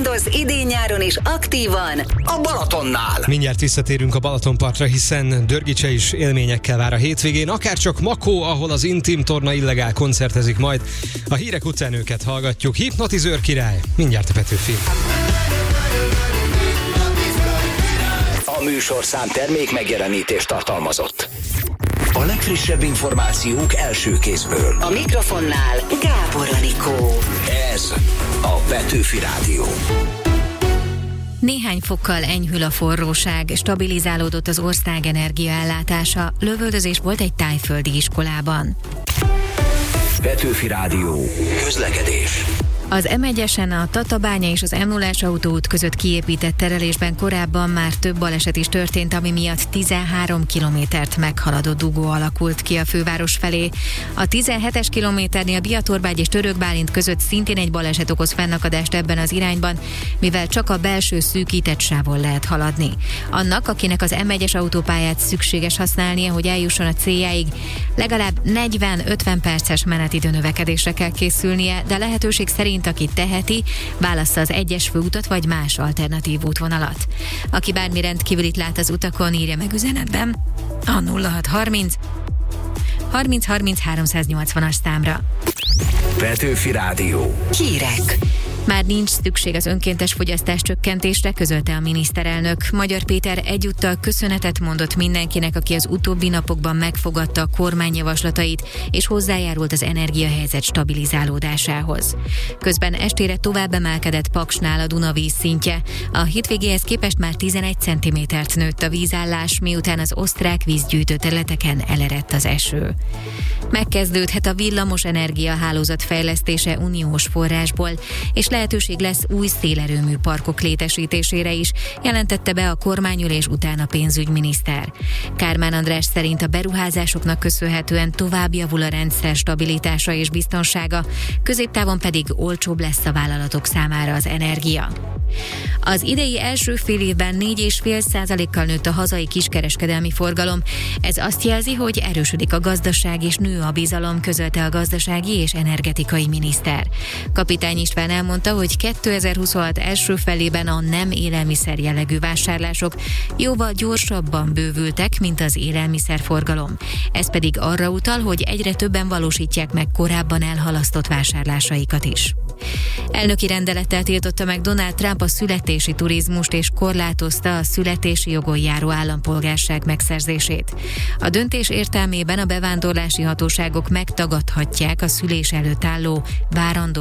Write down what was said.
kalandoz idén-nyáron is aktívan a Balatonnál. Mindjárt visszatérünk a Balatonpartra, hiszen Dörgicse is élményekkel vár a hétvégén, akárcsak Makó, ahol az Intim Torna illegál koncertezik majd. A hírek után őket hallgatjuk. Hipnotizőr király, mindjárt a Petőfi. A műsorszám termék megjelenítést tartalmazott. A legfrissebb információk első kézből. a mikrofonnál Gábor Anikó. Ez a Petőfi Rádió. Néhány fokkal enyhül a forróság, stabilizálódott az ország energiaellátása, lövöldözés volt egy tájföldi iskolában. Petőfi Rádió. Közlekedés. Az M1-esen a Tatabánya és az M0-as autóút között kiépített terelésben korábban már több baleset is történt, ami miatt 13 kilométert meghaladó dugó alakult ki a főváros felé. A 17-es kilométernél Biatorbágy és Török Bálint között szintén egy baleset okoz fennakadást ebben az irányban, mivel csak a belső szűkített sávon lehet haladni. Annak, akinek az M1-es autópályát szükséges használnia, hogy eljusson a céljáig, legalább 40-50 perces menetidő növekedésre kell készülnie, de lehetőség szerint aki teheti, válassza az 1-es főutat vagy más alternatív útvonalat. Aki bármi rendkívülit lát az utakon, írja meg üzenetben a 0630 30 30 380-as számra. Petőfi Rádió. Hírek. Már nincs szükség az önkéntes fogyasztás csökkentésre, közölte a miniszterelnök. Magyar Péter egyúttal köszönetet mondott mindenkinek, aki az utóbbi napokban megfogadta a kormány javaslatait, és hozzájárult az energiahelyzet stabilizálódásához. Közben estére tovább emelkedett Paksnál a Duna vízszintje. A hétvégéhez képest már 11 cm-t nőtt a vízállás, miután az osztrák vízgyűjtő területeken elerett az eső. Megkezdődhet a villamos energiahálózat fejlesztése uniós forrásból, és lehetőség lesz új szélerőmű parkok létesítésére is, jelentette be a kormányülés után a pénzügyminiszter. Kármán András szerint a beruházásoknak köszönhetően tovább javul a rendszer stabilitása és biztonsága, középtávon pedig olcsóbb lesz a vállalatok számára az energia. Az idei első fél évben 4,5%-kal nőtt a hazai kiskereskedelmi forgalom. Ez azt jelzi, hogy erősödik a gazdaság és nő a bizalom, közölte a gazdasági és energetikai miniszter. Kapitány István elmondta, hogy 2026 első felében a nem élelmiszer jellegű vásárlások jóval gyorsabban bővültek, mint az élelmiszerforgalom. Ez pedig arra utal, hogy egyre többen valósítják meg korábban elhalasztott vásárlásaikat is. Elnöki rendelettel tiltotta meg Donald Trump a születési turizmust és korlátozta a születési jogon járó állampolgárság megszerzését. A döntés értelmében a bevándorlási hatóságok megtagadhatják a szülés előtt álló várandós